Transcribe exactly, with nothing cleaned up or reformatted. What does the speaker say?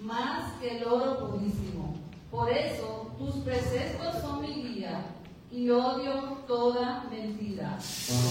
más que el oro purísimo. Por eso tus preceptos son mi guía, y odio toda mentira.